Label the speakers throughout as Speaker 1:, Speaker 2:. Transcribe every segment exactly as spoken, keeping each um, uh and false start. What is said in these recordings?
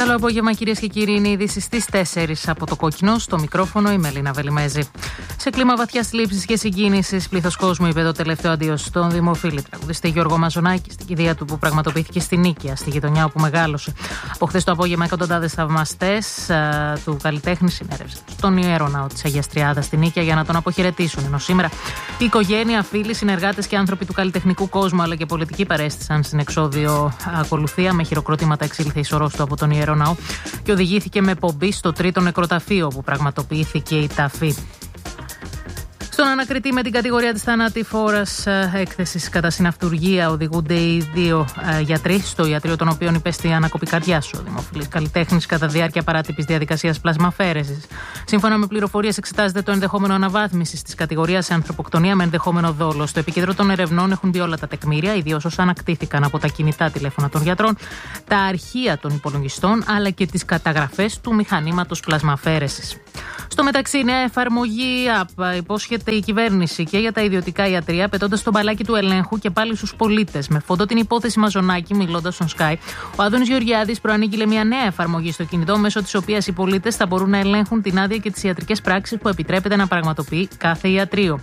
Speaker 1: Καλό απόγευμα, κυρίες και κύριοι. Είναι ειδήσεις στις τέσσερις από το Κόκκινο. Στο μικρόφωνο η Μελίνα Βελιμέζη. Σε κλίμα βαθιάς θλίψης και συγκίνησης, πλήθος κόσμου είπε το τελευταίο αντίο στον δημοφίλη τραγουδιστή Γιώργο Μαζονάκη στην κηδεία του που πραγματοποιήθηκε στη Νίκαια, στη γειτονιά όπου μεγάλωσε. Από χθες το απόγευμα, εκατοντάδες θαυμαστές του καλλιτέχνη συνέρευσαν στον Ιερό Ναό της Αγίας Τριάδας στη Νίκαια για να τον αποχαιρετήσουν. Ενώ σήμερα η οικογένεια, φίλοι, συνεργάτες και άνθρωποι του καλλιτεχνικού κόσμου αλλά και πολιτικοί παρέστησαν στην εξώδιο ακολουθία. Με χειροκροτήματα εξήλθε η σωρός του από τον Ιερό Ναό και οδηγήθηκε με πομπή στο τρίτο νεκροταφείο όπου πραγματοποιήθηκε η ταφή. Στον ανακριτή με την κατηγορία της θανάτηφόρας έκθεσης κατά συναυτουργία οδηγούνται οι δύο ε, γιατροί, στο ιατρείο των οποίων υπέστη ανακοπή καρδιάς ο δημοφιλής καλλιτέχνης κατά διάρκεια παράτυπης διαδικασίας πλασμαφέρεσης. Σύμφωνα με πληροφορίες, εξετάζεται το ενδεχόμενο αναβάθμισης της κατηγορίας σε ανθρωποκτονία με ενδεχόμενο δόλο. Στο επίκεντρο των ερευνών έχουν μπει όλα τα τεκμήρια, ιδίως όσα ανακτήθηκαν από τα κινητά τηλέφωνα των γιατρών, τα αρχεία των υπολογιστών αλλά και τις καταγραφές του μηχανήματος πλασμαφέρεσης. Στο μεταξύ, νέα εφαρμογή App υπόσχεται η κυβέρνηση και για τα ιδιωτικά ιατρεία, πετώντας τον μπαλάκι του ελέγχου και πάλι στους πολίτες. Με φόντο την υπόθεση Μαζονάκη, μιλώντας στον Sky, ο Άδωνης Γεωργιάδης προανήγγειλε μια νέα εφαρμογή στο κινητό, μέσω της οποίας οι πολίτες θα μπορούν να ελέγχουν την άδεια και τις ιατρικές πράξεις που επιτρέπεται να πραγματοποιεί κάθε ιατρείο.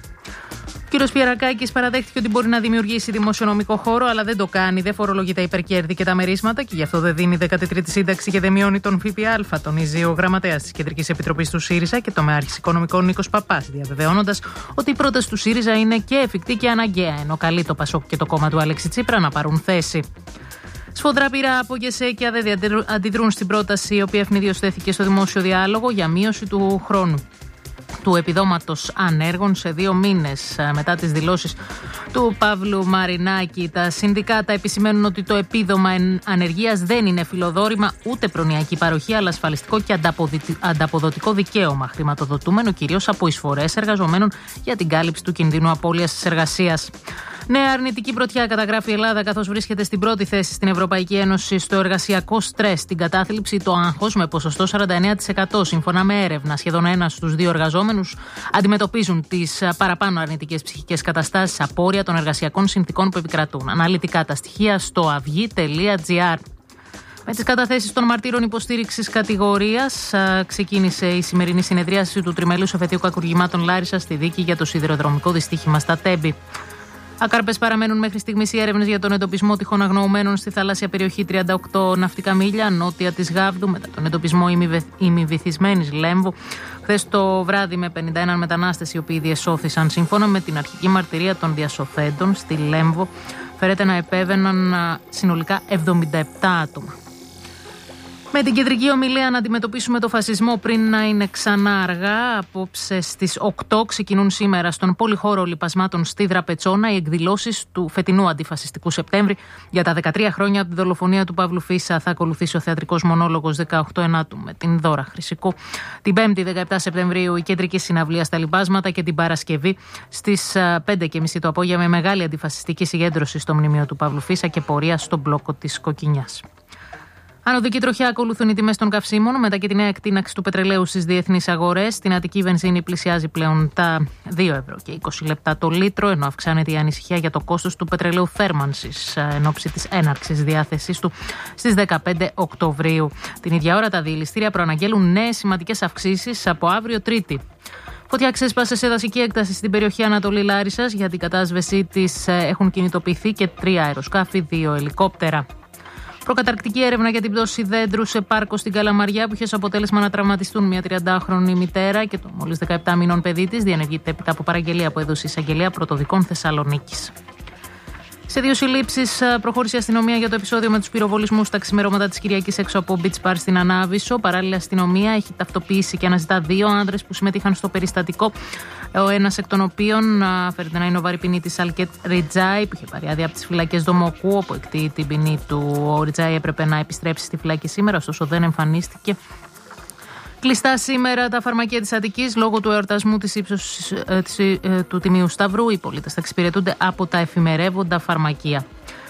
Speaker 1: Ο κ. Πιερακάκης παραδέχτηκε ότι μπορεί να δημιουργήσει δημοσιονομικό χώρο, αλλά δεν το κάνει. Δεν φορολογεί τα υπερκέρδη και τα μερίσματα και γι' αυτό δεν δίνει δέκατη τρίτη σύνταξη και δεν μειώνει τον ΦΠΑ, τονίζει ο γραμματέας της Κεντρικής Επιτροπής του ΣΥΡΙΖΑ και τομεάρχης οικονομικών Νίκος Παπάς, διαβεβαιώνοντας ότι η πρόταση του ΣΥΡΙΖΑ είναι και εφικτή και αναγκαία, ενώ καλεί το ΠΑΣΟΚ και το κόμμα του Αλέξη Τσίπρα να πάρουν θέση. Σφοδρά πειρά από ΓΕΣΕΚΙΑ δεν αντιδρούν στην πρόταση, η οποία ευνηδίως τέθηκε στο δημόσιο διάλογο για μείωση του χρόνου του επιδόματος ανέργων σε δύο μήνες. Μετά τις δηλώσεις του Παύλου Μαρινάκη, τα συνδικάτα επισημαίνουν ότι το επίδομα ανεργίας δεν είναι φιλοδόρημα ούτε προνοιακή παροχή, αλλά ασφαλιστικό και ανταποδοτικό δικαίωμα, χρηματοδοτούμενο κυρίως από εισφορές εργαζομένων για την κάλυψη του κινδύνου απώλειας της εργασίας. Νέα αρνητική πρωτιά καταγράφει η Ελλάδα, καθώς βρίσκεται στην πρώτη θέση στην Ευρωπαϊκή Ένωση στο εργασιακό στρες, την κατάθλιψη ή το άγχος, με ποσοστό σαράντα εννέα τοις εκατό. Σύμφωνα με έρευνα, σχεδόν ένας στους δύο εργαζόμενους αντιμετωπίζουν τις παραπάνω αρνητικές ψυχικές καταστάσεις, απόρρια των εργασιακών συνθηκών που επικρατούν. Αναλυτικά τα στοιχεία στο αυγή τελεία τζι άρ. Με τις καταθέσεις των μαρτύρων υποστήριξης κατηγορίας ξεκίνησε η σημερινή συνεδρίαση του τριμελούς εφετείου κακουργημάτων Λάρισσας στη δίκη για το σιδηροδρομικό δυστύχημα στα Τέμπη. Ακάρπες παραμένουν μέχρι στιγμής οι έρευνες για τον εντοπισμό τυχών αγνοωμένων στη θαλάσσια περιοχή τριάντα οκτώ ναυτικά μίλια νότια της Γάβδου, μετά τον εντοπισμό ημιβυθισμένης Λέμβου χθες το βράδυ με πενήντα ένα μετανάστες οι οποίοι διεσώθησαν. Σύμφωνα με την αρχική μαρτυρία των διασωθέντων στη Λέμβο, φέρεται να επέβαιναν συνολικά εβδομήντα επτά άτομα. Με την κεντρική ομιλία να αντιμετωπίσουμε το φασισμό πριν να είναι ξανά αργά, απόψε στις οκτώ ξεκινούν σήμερα στον πολυχώρο λιπασμάτων στη Δραπετσόνα οι εκδηλώσεις του φετινού αντιφασιστικού Σεπτέμβρη. Για τα δεκατρία χρόνια από τη δολοφονία του Παύλου Φίσα θα ακολουθήσει ο θεατρικός μονόλογος δεκαοκτώ Ενάτου με την Δώρα Χρυσικού. Την Πέμπτη δεκαεπτά Σεπτεμβρίου η κεντρική συναυλία στα λιπάσματα και την Παρασκευή στις πέντε και μισή το απόγευμα με μεγάλη αντιφασιστική συγκέντρωση στο μνημείο του Παύλου Φίσα και πορεία στον μπλόκο της Κοκκινιάς. Ανωδική τροχιά ακολουθούν οι τιμές των καυσίμων, μετά και τη νέα εκτείναξη του πετρελαίου στις διεθνείς αγορές. Στην Αττική βενζίνη πλησιάζει πλέον τα δύο ευρώ και είκοσι λεπτά το λίτρο, ενώ αυξάνεται η ανησυχία για το κόστος του πετρελαίου θέρμανσης εν ώψη της έναρξης διάθεσης του στις δεκαπέντε Οκτωβρίου. Την ίδια ώρα τα διελιστήρια προαναγγέλουν νέες σημαντικές αυξήσεις από αύριο Τρίτη. Φωτιά ξέσπασε σε δασική έκταση στην περιοχή Ανατολή Λάρισσας. Για την κατάσβεσή της έχουν κινητοποιηθεί και τρία αεροσκάφη, δύο ελικόπτερα. Προκαταρκτική έρευνα για την πτώση δέντρου σε πάρκο στην Καλαμαριά, που είχε ως αποτέλεσμα να τραυματιστούν μια τριαντάχρονη μητέρα και το μόλις δεκαεπτά μηνών παιδί της, διενεργείται έπειτα από παραγγελία που έδωσε η Εισαγγελία Πρωτοδικών Θεσσαλονίκης. Σε δύο συλλήψεις προχώρησε η αστυνομία για το επεισόδιο με τους πυροβολισμούς τα ξημερώματα της Κυριακής έξω από Beach Bar στην Ανάβησσο. Παράλληλα, η αστυνομία έχει ταυτοποιήσει και αναζητά δύο άνδρες που συμμετείχαν στο περιστατικό. Ο ένας εκ των οποίων φέρεται να είναι ο βαρυπινίτης Αλκέτ Ριτζάη, που είχε πάρει άδεια από τις φυλακές Δομοκού, όπου εκτεί την ποινή του. Ο Ριτζάη έπρεπε να επιστρέψει στη φυλακή σήμερα, ωστόσο δεν εμφανίστηκε. Κλειστά σήμερα τα φαρμακεία της Αττικής λόγω του εορτασμού της ύψος ε, της, ε, του Τιμίου Σταυρού. Οι πολίτες θα εξυπηρετούνται από τα εφημερεύοντα φαρμακεία. Στη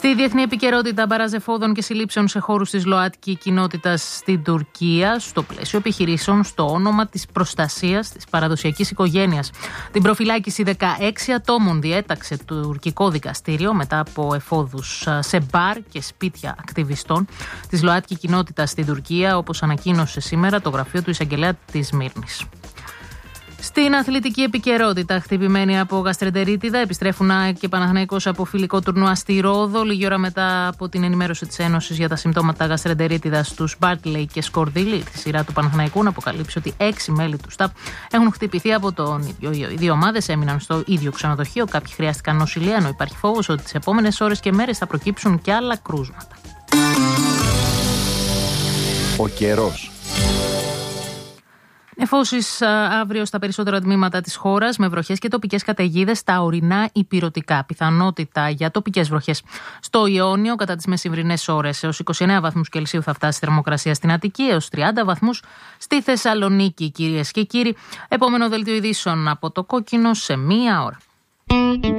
Speaker 1: Στη διεθνή επικαιρότητα, μπαράζ εφόδων και συλλήψεων σε χώρους της ΛΟΑΤΚΙ κοινότητας στην Τουρκία, στο πλαίσιο επιχειρήσεων στο όνομα της προστασίας της παραδοσιακής οικογένειας. Την προφυλάκηση δεκαέξι ατόμων διέταξε το τουρκικό δικαστήριο μετά από εφόδους σε μπαρ και σπίτια ακτιβιστών της ΛΟΑΤΚΙ κοινότητας στην Τουρκία, όπως ανακοίνωσε σήμερα το γραφείο του εισαγγελέα της Μύρνης. Στην αθλητική επικαιρότητα, χτυπημένοι από γαστρεντερίτιδα, επιστρέφουν ΑΕΚ και Παναθηναϊκός από φιλικό τουρνουά στη Ρόδο. Λίγη ώρα μετά από την ενημέρωση της Ένωσης για τα συμπτώματα γαστρεντερίτιδας στους Μπάρτλεϊ και Σκορδίλη, τη σειρά του Παναθηναϊκού να αποκαλύψει ότι έξι μέλη του σταφ έχουν χτυπηθεί από τον ίδιο. Οι δύο ομάδες έμειναν στο ίδιο ξενοδοχείο. Κάποιοι χρειάστηκαν νοσηλεία, ενώ υπάρχει φόβος ότι τις επόμενες ώρες και μέρες θα προκύψουν και άλλα κρούσματα.
Speaker 2: Ο καιρός.
Speaker 1: Νεφώσεις αύριο στα περισσότερα τμήματα της χώρας με βροχές και τοπικές καταιγίδες στα ορεινά υπηρωτικά. Πιθανότητα για τοπικές βροχές στο Ιόνιο κατά τις μεσημβρινές ώρες. Έως είκοσι εννέα βαθμούς Κελσίου θα φτάσει η θερμοκρασία στην Αττική, έως τριάντα βαθμούς στη Θεσσαλονίκη, κυρίες και κύριοι. Επόμενο δελτίο ειδήσεων από το Κόκκινο σε μία ώρα.